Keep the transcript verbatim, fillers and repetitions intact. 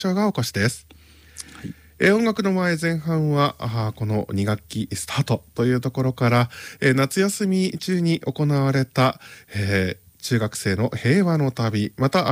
がお越しです。はい、えー、音楽の前前半はあこのに学期スタートというところから、えー、夏休み中に行われた、えー、中学生の平和の旅、また